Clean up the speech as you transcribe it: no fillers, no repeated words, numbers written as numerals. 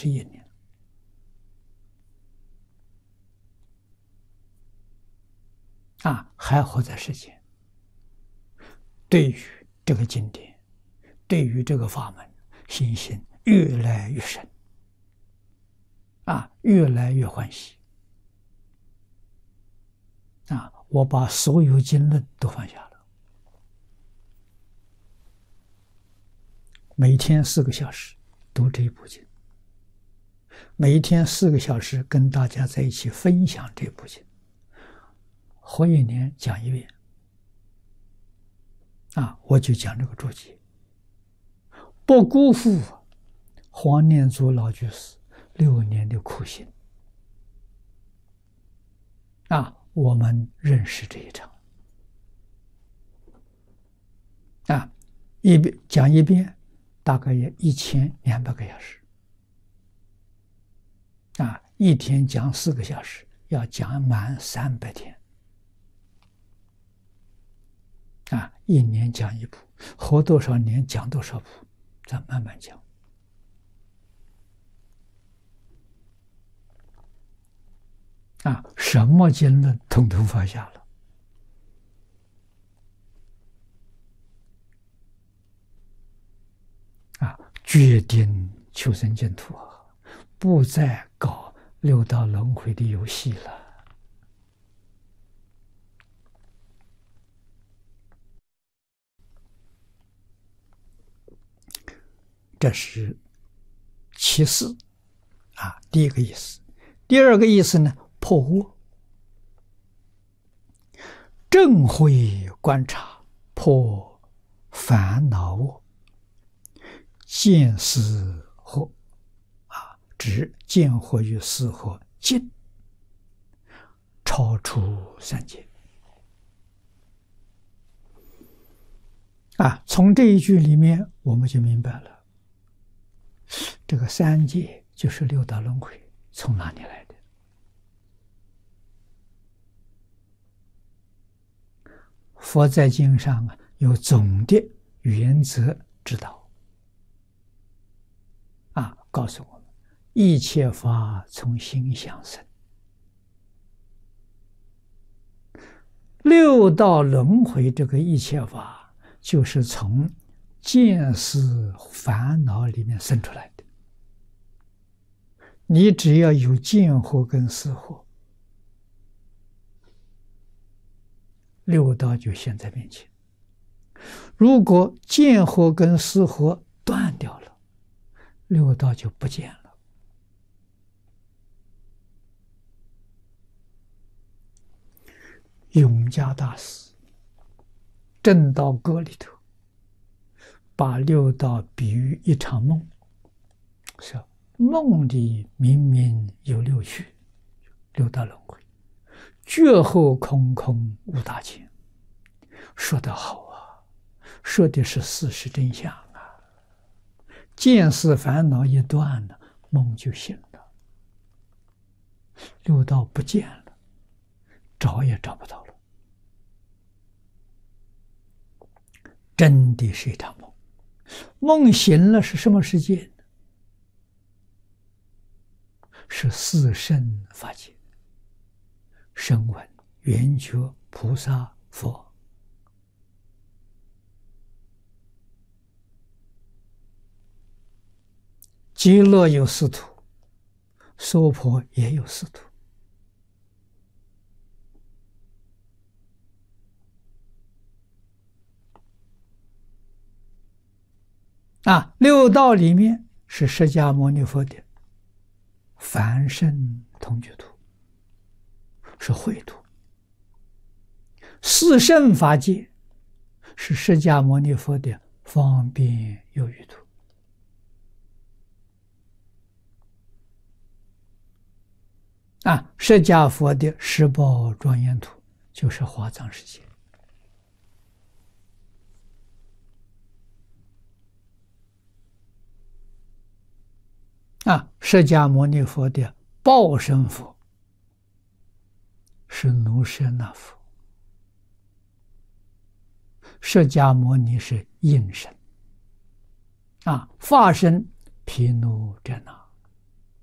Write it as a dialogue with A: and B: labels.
A: 41年。还活在世间，对于这个经典，对于这个法门，信心越来越深，越来越欢喜。我把所有经论都放下了，每天4个小时读这一部经，每天4个小时跟大家在一起分享这部经，活1年讲1遍。我就讲这个注解，不辜负黄念祖老居士6年的苦心。我们认识这一场。讲1遍大概也1200个小时。一天讲4个小时，要讲满300天。1年讲1部，活多少年讲多少部，咱慢慢讲。什么经论统统放下了。决定求生净土，不再搞6道轮回的游戏了。这是其四第一个意思。第二个意思呢，破窝，正慧观察，破烦恼窝，见思惑指见惑与思惑尽，超出3界。从这一句里面我们就明白了，这个3界就是6道轮回从哪里来的。佛在经上有总的原则指导，告诉我们一切法从心想生，6道轮回这个一切法就是从见思烦恼里面生出来的。你只要有见惑跟思惑，6道就现在面前。如果见惑跟思惑断掉了，6道就不见了。永嘉大师正道歌里头把6道比喻一场梦，说梦里明明有6趣，6道轮回，觉后空空无大千。说得好说的是事实真相见思烦恼一断了，梦就醒了，6道不见了，找也找不到了。真的是一场梦，梦醒了是什么世界呢？是四圣法界，声闻、缘觉、菩萨、佛。极乐有4土，娑婆也有4土。6道里面是释迦牟尼佛的凡圣同居土，是秽土。四圣法界是释迦牟尼佛的方便有余土。释迦佛的十宝庄严土就是华藏世界。释迦牟尼佛的报身佛是奴舍那佛，释迦牟尼是应身，法身毗卢遮那。